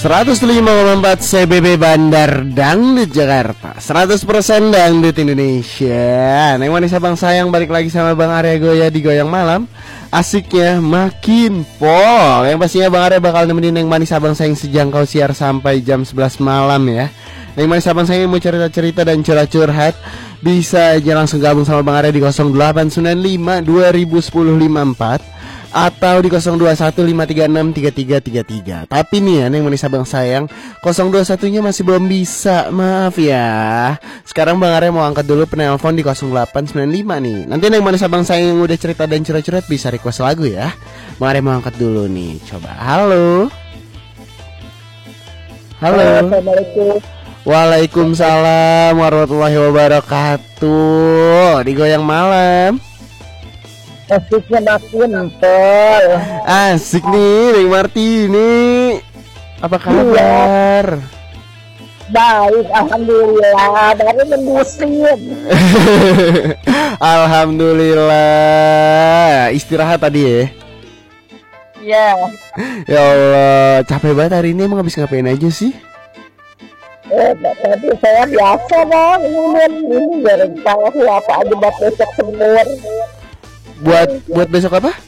105,4 CBB Bandar Dangdut Jakarta, 100% Dangdut Indonesia. Neng manis abang sayang, balik lagi sama Bang Arya Goya di Goyang Malam. Asiknya makin pol. Yang pastinya Bang Arya bakal nemenin Neng manis abang sayang sejangkau siar sampai jam 11 malam ya. Neng manis abang sayang mau cerita-cerita dan curhat-curhat, bisa aja langsung gabung sama Bang Arya di 0895 2010 54 atau di 0215363333. Tapi nih ya, Neng manis abang sayang, 021-nya masih belum bisa, maaf ya. Sekarang Bang Arya mau angkat dulu penelpon di 0895 nih. Nanti Neng manis abang sayang yang udah cerita dan curhat-curhat bisa request lagu ya. Bang Arya mau angkat dulu nih. Coba, halo. Halo. Assalamualaikum. Waalaikumsalam warahmatullahi wabarakatuh. Di Goyang Malam. Asiknya makin pol. Asik nih, Neng Martini. Apa kabar? Baik, alhamdulillah. Baru mendusin. Alhamdulillah. Istirahat tadi ya? Ya. Ya Allah, capek banget hari ini. Emang habis ngapain aja sih? Tapi saya biasa bang. Ini jarang tahu apa aja buat besok semur. Buat besok apa?